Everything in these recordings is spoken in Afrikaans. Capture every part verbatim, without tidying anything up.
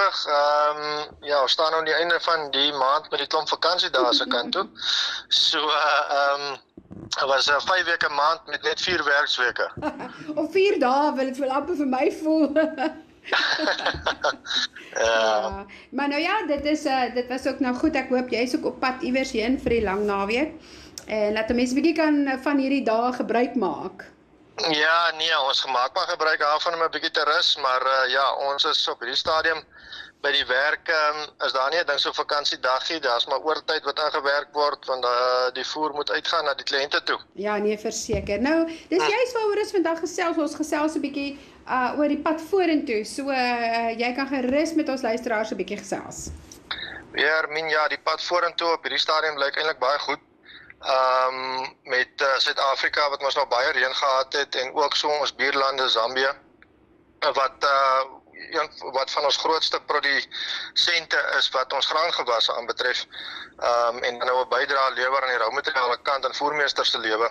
rustig. Ehm um, ja, ons staan nou aan die einde van die maand met die klomp vakansie daar se kant toe. So ehm uh, um, dit was 'n vyf weke maand met net vier werksweke. Of vier dae wil dit wel amper vir my voel. ja. Ja, maar nou ja, dit is uh, dit was ook nou goed. Ek hoop jy is ook op pad iewers heen vir die lang naweek. En laat 'n mens 'n bietjie kan van hierdie dae gebruik maak. Ja, nee, ons gemaak maar gebruik daarvan om 'n bietjie te rus, maar uh, ja, ons is op hierdie stadium by die werk, um, is daar nie 'n ding so vakansiedaggie, daar's maar oortyd wat ingewerk word, want uh, die voer moet uitgaan na die kliënte toe. Ja, nee, verseker. Nou, dis hm. juist waaroor ons vandag gesels, ons gesels 'n bietjie uh, oor die pad vorentoe, so uh, jy kan gerus met ons luisteraars 'n bietjie gesels. Ja, min ja, die pad vorentoe op hierdie stadium lyk eintlik baie goed. Ehm um, met Suid-Afrika uh, wat ons nou baie reën gehad het en ook so ons buurlande Zambië wat uh, een wat van ons grootste produsente is wat ons graangewasse aanbetref. Ehm um, en nou 'n bydrae lewer aan die roumateriale kant en voermeesters se lewe.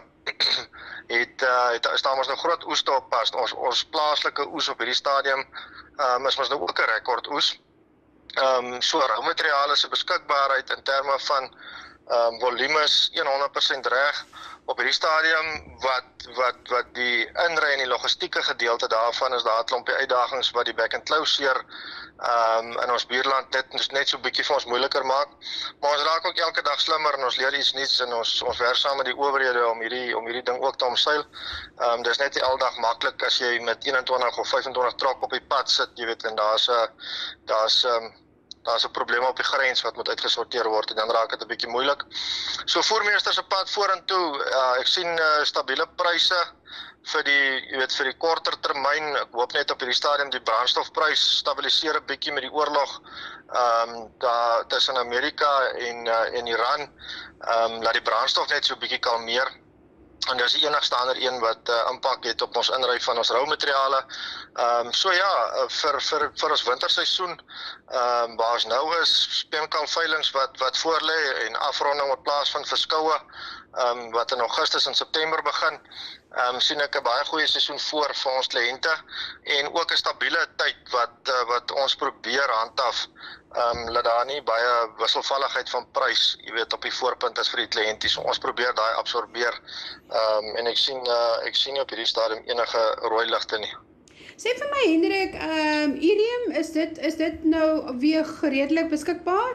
het uh, het staan ons nou groot oes te oppas. Ons ons plaaslike oes op hierdie stadium ehm um, is ons nou ook 'n rekord oes. Ehm um, so roumateriale se beskikbaarheid in terme van Um, volume is honderd persent reg op hierdie stadium wat wat wat die inry en die logistieke gedeelte daarvan is daar 'n klompie uitdagings wat die back and closure um, in ons buurland net net so 'n bietjie vir ons moeiliker maak. Maar ons raak ook elke dag slimmer en ons leer iets nuuts en ons ons werk saam met die owerhede om hierdie om hierdie ding ook te omseil. Um, dis net nie aldag maklik as jy met eenentwintig of vyfentwintig trok op die pad sit, jy weet, en daar's 'n daar's um, daar's 'n probleem op die grens wat moet uitgesorteer word en dan raak dit 'n bietjie moeilik. So voermeesters se pad vorentoe, uh, ek sien uh, stabiele pryse vir die jy weet vir die korter termyn. Ek hoop net op hierdie stadium die brandstofprys stabiliseer 'n bietjie met die oorlog ehm um, daar tussen Amerika en uh, en Iran. Ehm um, laat die brandstof net so 'n bietjie kalmeer. En dis die enigste ander een wat uh, impak het op ons inry van ons roumateriale. Ehm um, so ja, vir vir vir ons winterseisoen, ehm um, waar ons nou is, speenkalveilings wat wat voorlê en afronding wat plaasvind vir skoue, ehm um, wat in Augustus en September begin. Ehm um, sien ek 'n baie goeie seisoen voor vir ons kliënte en ook 'n stabiele tyd wat uh, wat ons probeer handhaaf. Ehm um, laat daar nie baie wisselvalligheid van prys, jy weet, op die voorpunt is vir die kliënties. So ons probeer daai absorbeer. Ehm um, en ek sien uh, ek sien nie op hierdie stadium enige rooi ligte nie. Sê vir my Hendrik, ehm um, irium, is dit is dit nou weer redelik beskikbaar?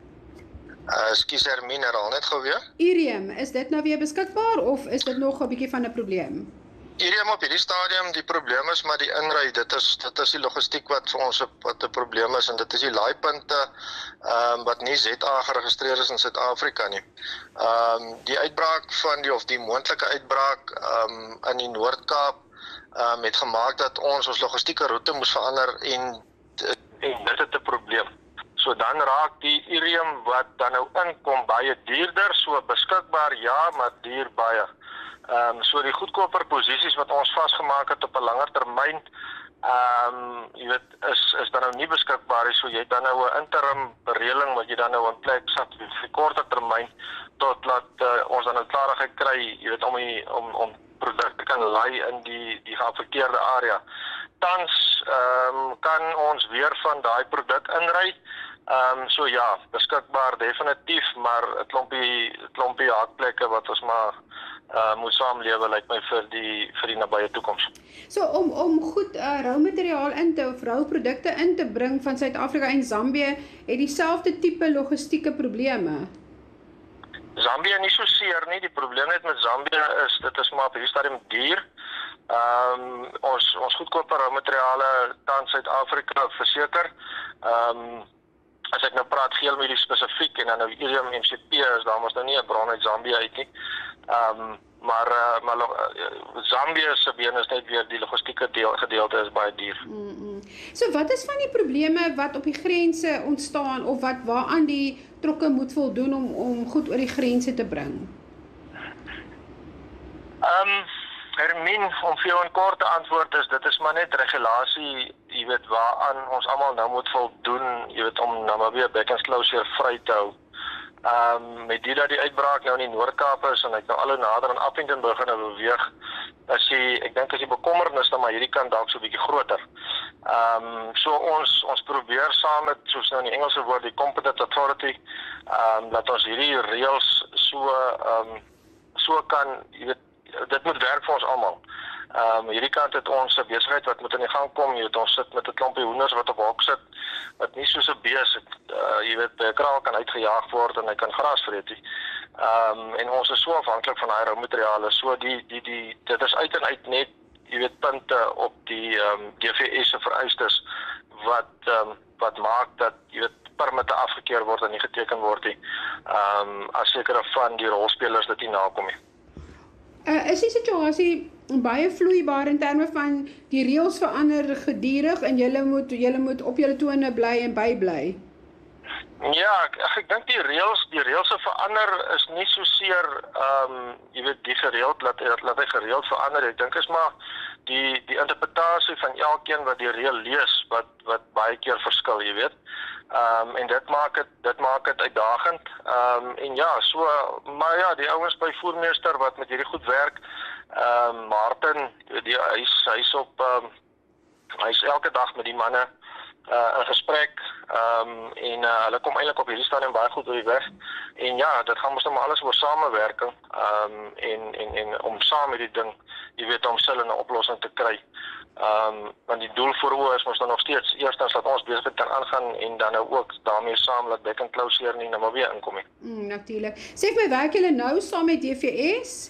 Uh, Ekskuus Hermine, herhaal net gou weer. Irium, is dit nou weer beskikbaar of is dit nog 'n bietjie van 'n probleem? Irium op hierdie stadium, die probleem is maar die inry. Dit is dit is die logistiek wat vir ons 'n wat 'n probleem is en dit is die laaipunte ehm um, wat nie Z A geregistreer is in Suid-Afrika nie. Ehm um, die uitbraak van die of die moontlike uitbraak ehm um, in die Noord-Kaap ehm um, het gemaak dat ons ons logistieke roete moes verander en en dit het 'n probleem. So dan raak die irium wat dan nou inkom baie duurder, so beskikbaar ja, maar duur baie. Ehm um, so die goedkoper posisies wat ons vasgemaak het op 'n langer termyn, ehm um, jy weet is is dan nou nie beskikbaar nie, so jy het dan nou 'n interim beredeling wat jy dan nou in plek sit vir korter termyn tot laat uh, ons dan nou klarigheid kry, jy weet om die, om om produkte kan lei in die die geaffekteerde area. Tans ehm um, kan ons weer van daai produk inry. Ehm um, so ja, beskikbaar definitief, maar 'n klompie klompie haakplekke wat ons maar uh, moet saamlewe lyk my vir die vir die nabye toekoms. So om om goed uh, roumateriaal in te of rouprodukte in te bring van Suid-Afrika en Zambië het dieselfde tipe logistieke probleme. Zambië nie so seer nie. Die probleem net met Zambië is dit is maar op hierdie stadium duur. Ehm um, ons ons goedkoper roumateriale tans Suid-Afrika verseker. Ehm um, as ek nou praat geelmedie spesifiek en dan nou irium M C P is daar mos nou nie 'n bron uit Zambië uit nie. Ehm um, maar uh, maar uh, Zambië se been is net weer die logistieke deel gedeelte is baie duur. Mm -mm. So wat is van die probleme wat op die grense ontstaan of wat waaraan die trokke moet voldoen om om goed oor die grense te bring? Ehm um, Hermine, om vir jou 'n kort antwoord is, dit is maar net regulasie, jy weet, waaraan ons almal nou moet voldoen, jy weet, om Namibië back and closure vry te hou. Ehm um, met die dat die uitbraak nou in die Noord-Kaap is en ek nou al hoe nader aan Appington begin beweeg, as jy, ek dink as jy bekommernis dan maar hierdie kant dalk so 'n bietjie groter. Ehm um, so ons ons probeer saam met soos nou in die Engelse woord die competent authority ehm um, dat ons hierdie reëls so ehm um, so kan, jy weet, dit moet werk vir ons almal. Ehm um, hierdie kant het ons 'n besigheid wat moet in die gang kom, jy weet, ons sit met 'n klompie hoenders wat op hok sit, wat nie soos 'n bees, uh, jy weet, by 'n kraal kan uitgejaag word en hy kan gras vreet nie. Ehm um, en ons is so afhanklik van daai roumateriale, so die die die dit is uit en uit net, jy weet, punte op die ehm um, D V S se vereistes wat ehm um, wat maak dat, jy weet, permitte afgekeur word en nie geteken word nie. Ehm um, as sekere van die rolspelers dit nie nakom nie. Uh, is die situasie baie vloeibaar in terme van die reëls verander gedurig en julle moet julle moet op julle tone bly en bybly? Ja, ek, ek dink die reëls, die reëls se verander is nie so seer ehm um, jy weet die gereeld laat laat hy gereeld verander. Ek dink is maar die die interpretasie van elkeen wat die reël lees wat wat baie keer verskil, jy weet. Ehm um, en dit maak dit dit maak dit uitdagend. Ehm um, en ja, so maar ja, die ouens by voermeester wat met hierdie goed werk, ehm um, Martin, die hy's hy's op ehm um, hy's elke dag met die manne uh, in gesprek, ehm um, en uh, hulle kom eintlik op hierdie stadium baie goed oor die weg. En ja, dit gaan mos nou maar alles oor samewerking, ehm um, en en en om saam met die ding, jy weet, om self 'n oplossing te kry. Ehm um, want die doel voor oë is mos dan nog steeds eerstens dat ons besigheid kan aangaan en dan nou ook daarmee saam dat Back and Close nie nou maar weer inkom nie. Mm, natuurlik. Sê vir my, werk julle nou saam met D V S?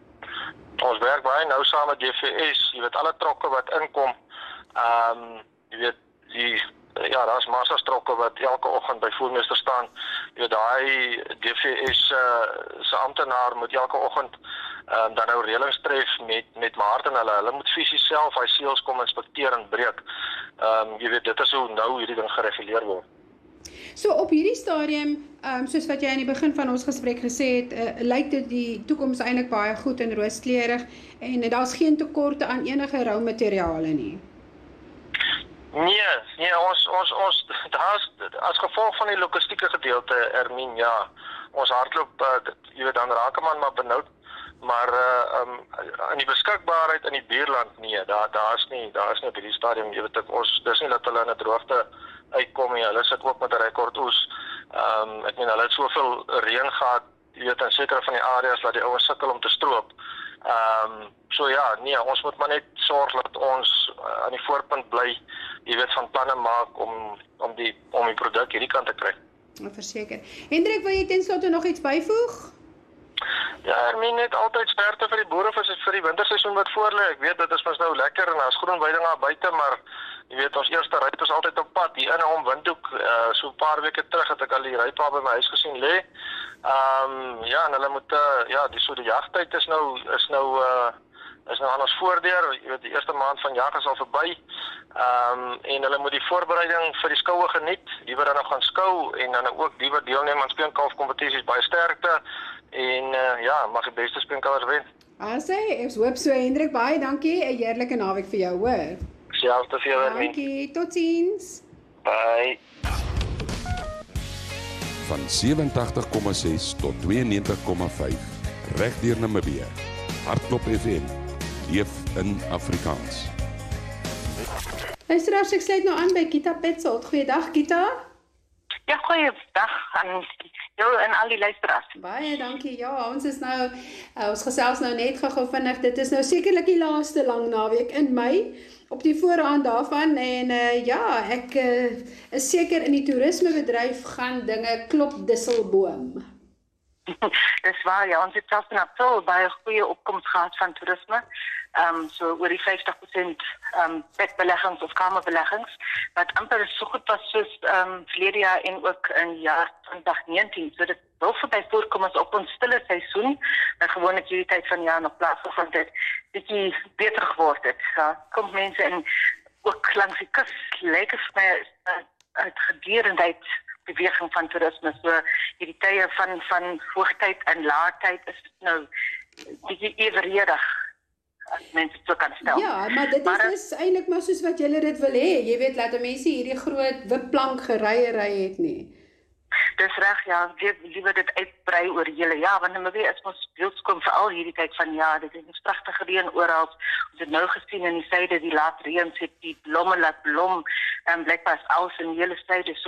Ons werk baie nou saam met D V S, jy weet, alle trokke wat inkom, ehm um, jy weet, die ja, daar's massas trokke wat elke oggend by voermeester staan. Jy weet, daai D V S uh, se amptenaar moet elke oggend um, dan nou reëlings tref met met Martin hulle. Hulle moet fisies self hy seels kom inspekteer en breek. Ehm um, jy weet, dit is hoe nou hierdie ding gereguleer word. So op hierdie stadium, um, soos wat jy aan die begin van ons gesprek gesê het, uh, lyk dit die toekoms eintlik baie goed en rooskleurig en uh, daar's geen tekorte aan enige roumateriale nie. Nee, nee, ons ons ons daar's as gevolg van die logistieke gedeelte, Ermien, ja. Ons hardloop, uh, jy weet, dan raak 'n man maar benoud, maar uh um in die beskikbaarheid in die buurland nee, daar daar's nie, daar's nie op hierdie stadium, jy weet, ek, ons dis nie dat hulle in 'n droogte uitkom nie. Hulle sit ook met 'n rekordoes. Um ek meen hulle het soveel reën gehad, jy weet, in sekere van die areas dat die ouens sukkel om te stroop. Um so ja, nee, ons moet maar net sorg dat ons uh, aan die voorpunt bly, jy weet, van planne maak om om die om die produk hierdie kant te kry. Verseker. Hendrik, wil jy ten slotte nog iets byvoeg? Ja, Ermien, net altyd sterkte vir die boere vir, vir die winterseisoen wat voorlê. Ek weet dit is mos nou lekker en daar's groen weiding daar buite, maar jy weet, ons eerste ry is altyd op pad. Hier in 'n omwindhoek, uh, so 'n paar weke terug het ek al die rypaal by my huis gesien lê. Ehm um, ja, en hulle moet uh, ja, die so die jagtyd is nou is nou uh, is nou aan ons voordeur. Jy weet, die eerste maand van jag is al verby. Ehm um, en hulle moet die voorbereiding vir die skoue geniet. Die wat dan nog gaan skou en dan ook die wat deelneem aan speenkalf kompetisies baie sterkte. En uh, ja, mag die beste speenkalvers wen. As hy, ek hoop so, Hendrik, baie dankie. 'n Heerlike naweek vir jou, hoor. Selfs vir jou, Ermien. Dankie, totsiens. Bye. Van sewentig komma ses tot tweeënnegentig komma vyf regdeur Namibië. Hardloop F M. Leef in Afrikaans. Luisteraars, ek sluit nou aan by Gita Petzold. Goeiedag, Gita. Ja, goeiedag aan jou en al die luisteraars. Baie dankie. Ja, ons is nou uh, ons gesels nou net gou-gou vinnig. Dit is nou sekerlik die laaste lang naweek in Mei op die voorhand daarvan en uh, ja, ek uh, is seker in die toerismebedryf gaan dinge klop disselboom. Dis waar, ja, ons het selfs in April baie goeie opkomst gehad van toerisme. Um, so oor die vyftig persent um, bedbeleggings of kamerbeleggings, wat amper so goed was soos um, verlede jaar en ook in jaar twintig negentien. So dit wil voorbij voorkom as op ons stille seisoen, wat gewoonlik hierdie tyd van jaar nog plaasgevind het, bietjie beter geword het. Ja, kom mense in, ook langs die kus, lyk het vir my uit gedurendheid beweging van toerisme. So hierdie tye van, van hoogtyd en laagtyd is nou bietjie evenredig, as mense so kan stel. Ja, maar dit is maar, dus eintlik maar soos wat julle dit wil hê. Jy weet, laat mense hierdie groot wipplank gerye ry het nie. Dis reg, ja, liewer dit uitbrei oor die hele jaar, want Namibië is ons beeldskoon vir al hierdie tyd van jaar. Dit is pragtige reën oral. Ons het nou gesien in die suide die laat reën het die blomme laat blom en blykbaar is alles in die hele suide. So